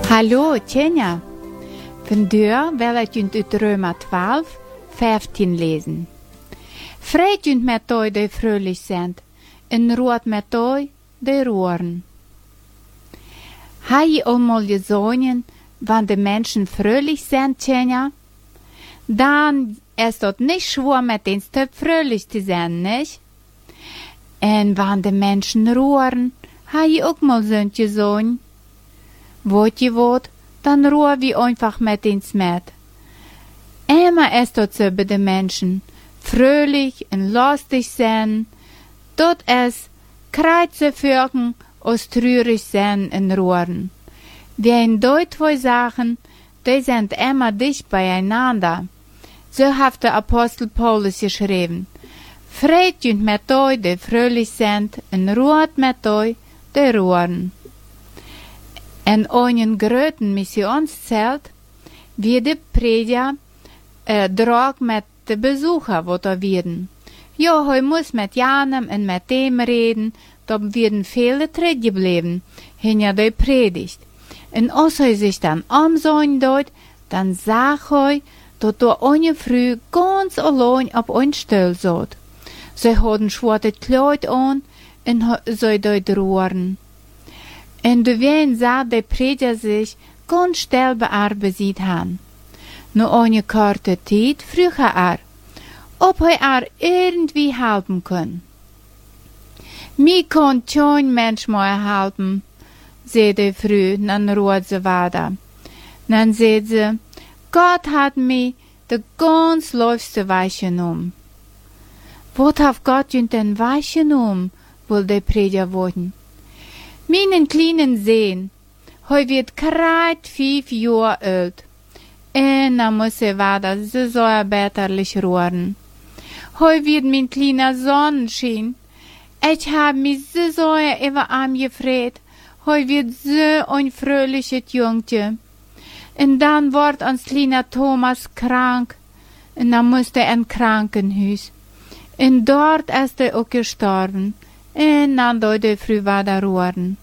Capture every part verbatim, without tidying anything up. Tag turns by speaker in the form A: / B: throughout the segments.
A: Hallo, Tjenja. Vandaag wil ik junt uit Römer twaalf, vijftien lezen. Vreit junt met toi die fröhlich sind, en roert met toi die roeren. Ha je allemaal gezongen, wann de Menschen fröhlich sind, Tjenja? Dan ist dort nicht schwer, mit den Stöp fröhlich zu sein, nicht? En wann de Menschen roeren, ha je ook mal so gezongen. Wollt je wat, dann rohr wie einfach mit ins Met. Immer ist dort so bei den Menschen, fröhlich und lustig sein, dort es Kreuze führen, aus trürig sein und rohren. Wie in dort zwei Sachen, die sind immer dicht beieinander. So hat der Apostel Paulus geschrieben. Freit junt mit euch, die fröhlich sind, und rohrt mit euch, die rohren. En einen großen Missionszelt wird der Prediger äh, drag mit den Besuchern, wo da werden. Ja, hij muss mit Janem und mit dem reden, da werden viele tritt geblieben, hinter der Predigt. Und als er sich dann umsehen dort, dann sag er, dass er eine Früh ganz allein auf ein Stuhl saß. Sie hatten schwarze Kleid an und sie dort rohren. En de wien sah der Prediger sich ganz still bearbeitet haben. Nur eine kurze Zeit frug er, ob er er irgendwie helfen kann. Mir kann kein Mensch mehr helfen, sagte die Frau, dann ruht sie weiter. Dann sagte sie, Gott hat mir de ganz läufste Weich genommen. Was hat Gott denn Weich genommen, wollte der Prediger worden. Meinen kleinen Sehen, heu wird grad fünf Jahre alt. Und dann muss er weiter, so soll er bitterlich rohren. Heu wird mein kleiner Sonnenschein. Ich hab mich so sehr über ihn gefreut. Heu wird so ein fröhliches Jungchen. Und dann wird uns kleiner Thomas krank. Und dann musste er in Krankenhaus. Und dort ist er auch gestorben. En dan dood de vrouw weiter roeren.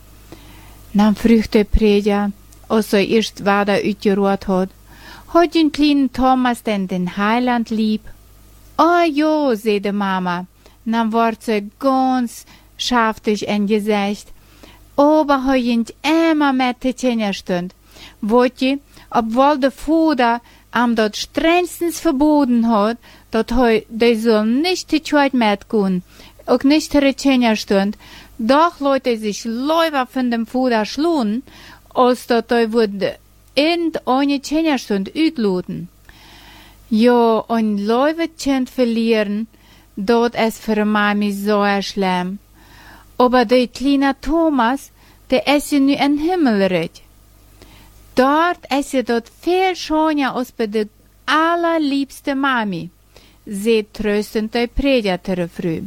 A: Dan vroeg de Prediger, als er eerst weiter uitgeroerd had, had den kleinen Thomas denn den Heiland lieb? Oh jo, zei de Mama. Dan wordt ze ganz schaftig en gezegd, aber hij jint immer met de Tjenja stund. Weet je, obwohl de Vater am dat strengstens verboten had, dat hij de soll nicht die Zeit mitgehen, auch nicht der stund, doch Leute sich Läufer von dem Fuder schlugen, als dat er würde in eine Tjenerstund uitloten. Ja, ein Läuferchen verlieren, dort ist für Mami so schlimm. Aber der kleine Thomas, der ist ja nu in Himmelreich. Dort ist ja dort viel schöner als bei der allerliebste Mami, seht tröstend der Prediger früh.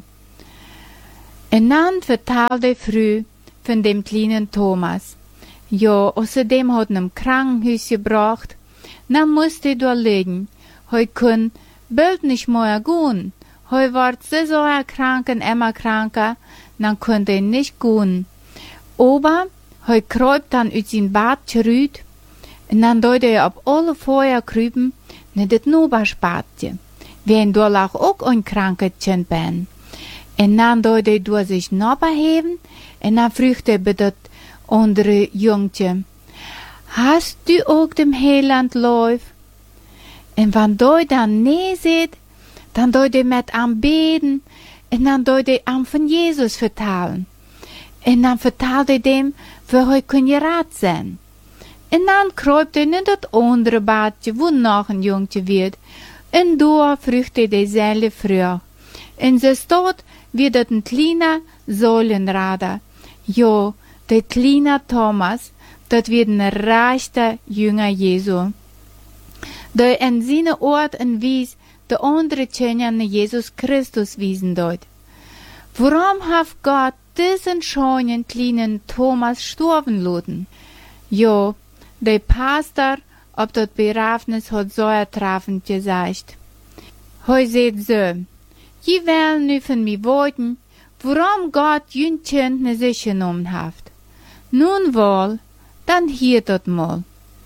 A: En dan vertelde die Frau von dem kleinen Thomas. Ja, außerdem hat ihn im Krankenhaus gebracht. Dann musste er da liegen. Hij kann bald nicht mehr gehen. Hij wird so sehr krank und immer kranker. Dann konnte er nicht gehen. Aber hij kruipt dann uit sein Bad zurück. Und dann deut er auf alle Feuer krüben, in das Noberspadje. Wenn da lag auch ein Krankheitchen bin. En dan deed hij door zich naberheben, en dan vroeg hij bij dat andere jongetje, hast du ook dem Heiland Lauf? En wanneer hij dan nee zegt, dan deed hij met am beden, en dan deed hij am van Jesus vertalen. En dan vertelde hij dem, waar hij kon geraad zijn. En dan kruipt hij in dat andere badje, wo nog een jongetje werd, en door vroeg hij dezelfde vrouw. En ze stond wie dat ein kleiner Säulenrader. Jo, der kleine Thomas, dat wird ein reichter Jünger Jesu. Der in seine Ort en Wies de andere Tjenja Jesus Christus wiesen deut. Warum hat Gott diesen schönen kleinen Thomas sterben lassen? Jo, der Pastor ob dat Begrafnis hat so ertreffend gesagt. Heu seht so, je wollen nu von mir wollten, warum Gott jüngchen ne sich genommen hat. Nun wohl, dann hier dort mal.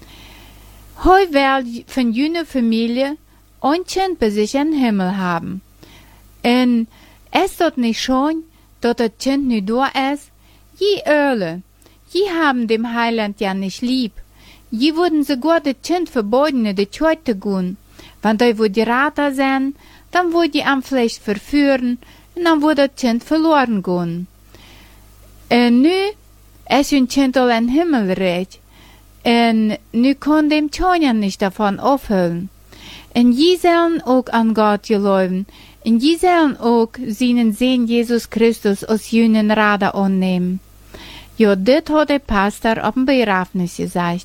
A: Heu will von jüne Familie ein Kind bei sich in Himmel haben. Und es dort nicht schon, dort das Kind nicht da ist, je Öle, je haben dem Heiland ja nicht lieb. Je würden sogar das Kind verboten, die Tür zu gehen. Wenn die wo die Rater sind, dann würde die am Fleisch verführen, und dann würde das Kind verloren gehen. Und nu ist ein Kind all in Himmelreich. Und nu kann dem Kind ja nicht davon aufhören. Und je sollen auch an Gott glauben, und je sollen auch seinen Sohn Jesus Christus aus jünen Rader annehmen. Ja, das hat der Pastor auf dem Begrafnis gesagt.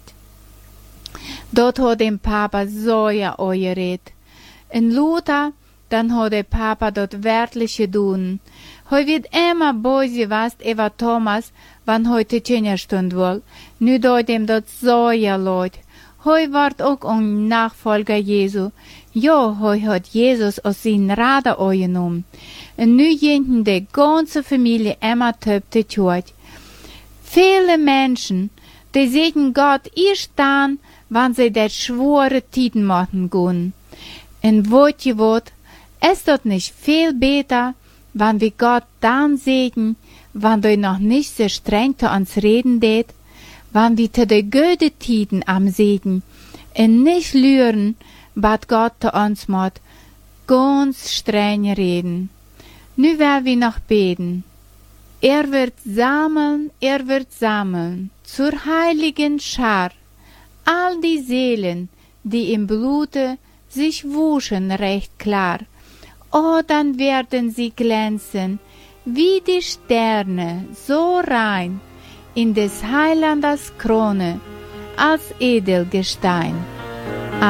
A: Dort hat dem Papa so ja geredet. Und Luther, dann hat der Papa dort wörtlich getan. Heu wird immer böse was über Thomas, wann heute Tjenerstund wohl. Nu dort dem dort so ja leid. Heu wird auch ein Nachfolger Jesu. Ja, heu hat Jesus aus seinen Rader genommen. Und nu jinten die ganze Familie immer töpte tut. Viele Menschen, die sehen Gott erst dann, wann sie der schwere Tiden machen gehen. Und wollt ihr wat, ist dort nicht viel besser, wann wir Gott dann sehen, wann wir noch nicht so streng zu uns reden det, wann wir zu den guten Tiden am Segen, und nicht lüren, was Gott zu uns macht, ganz streng reden. Nu werden wir noch beten. Er wird sammeln, er wird sammeln, zur heiligen Schar, all die Seelen, die im Blute sich wuschen recht klar. Oh, dann werden sie glänzen, wie die Sterne, so rein, in des Heilandes Krone, als Edelgestein.